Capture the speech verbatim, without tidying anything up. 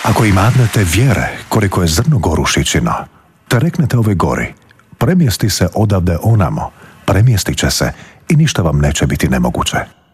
Ako imate vjere koliko je zrno gorušićino, te reknete ovoj gori, premjesti se odavde onamo, premjestit će se i ništa vam neće biti nemoguće.